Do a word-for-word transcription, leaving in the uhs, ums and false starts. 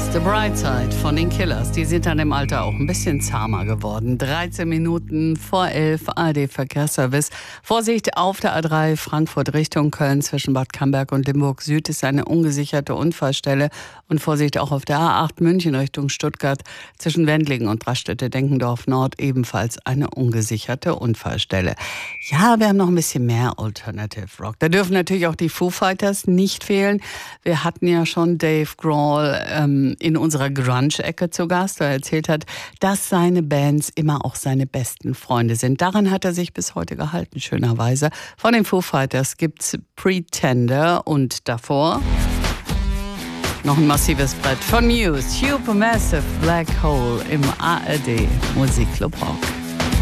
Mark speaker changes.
Speaker 1: The Bright Side von den Killers. Die sind dann im Alter auch ein bisschen zahmer geworden. dreizehn Minuten vor elf, A R D-Verkehrsservice. Vorsicht auf der A drei Frankfurt Richtung Köln zwischen Bad Camberg und Limburg Süd ist eine ungesicherte Unfallstelle. Und Vorsicht auch auf der A acht München Richtung Stuttgart zwischen Wendlingen und Raststätte-Denkendorf Nord ebenfalls eine ungesicherte Unfallstelle. Ja, wir haben noch ein bisschen mehr Alternative Rock. Da dürfen natürlich auch die Foo Fighters nicht fehlen. Wir hatten ja schon Dave Grohl ähm, in unserer Grunge-Ecke zu Gast, der erzählt hat, dass seine Bands immer auch seine besten Freunde sind. Daran hat er sich bis heute gehalten, schönerweise. Von den Foo Fighters gibt's Pretender und davor noch ein massives Brett von Muse, Supermassive Black Hole im A R D Musikclub Rock.